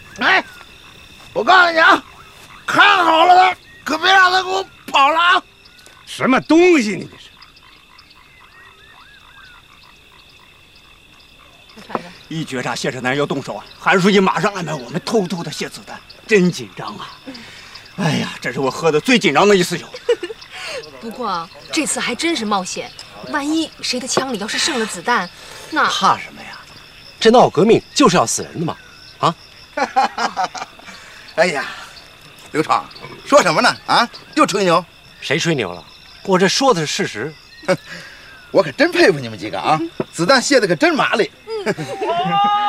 哎，我告诉你啊，看好了的，可别让他给我跑了啊！ 什么东西你这是？ 一觉察谢胜男人要动手啊，韩书记马上安排我们偷偷的卸子弹，真紧张啊！哎呀，这是我喝的最紧张的一次酒。 不过这次还真是冒险，万一谁的枪里要是剩了子弹，那怕什么呀？这闹革命就是要死人的嘛！啊！ 哎呀，刘闯，说什么呢？啊，又吹牛？ 谁吹牛了？我这说的是事实。 我可真佩服你们几个啊，子弹卸的可真麻利。